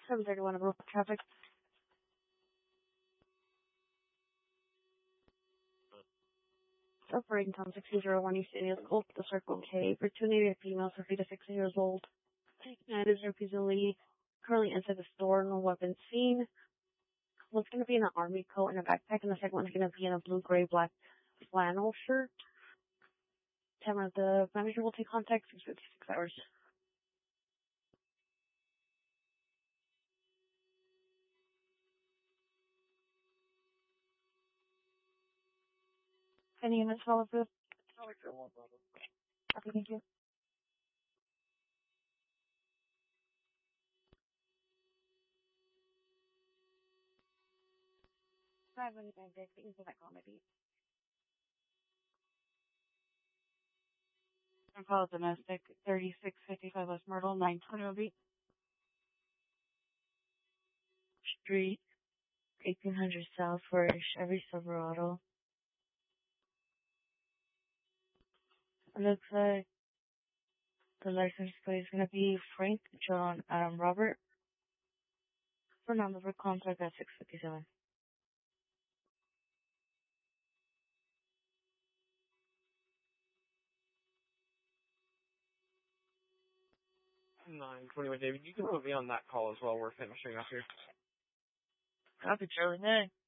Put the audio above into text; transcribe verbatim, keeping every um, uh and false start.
seven thirty-one of traffic. Operating Tom six zero one East Indian School, the Circle K, for two native females from three to six years old. And is repeatedly currently inside the store, no weapons seen. One's going to be in an army coat and a backpack, and the second one's going to be in a blue, gray, black flannel shirt. Tamara, the manager will take contact six fifty-six hours. Any units follow through? Follow through, one problem. Okay, thank you. I have any bad days, but you can that call maybe. And follow domestic, thirty-six fifty-five West Myrtle, nine twenty will be. Street, eighteen hundred South for Chevy Silverado. It looks like the license plate is going to be Frank John Adam Robert. For non-member contact at six fifty-seven. nine twenty-one, David. You can put me on that call as well. We're finishing up here. Copy, Charlie nine.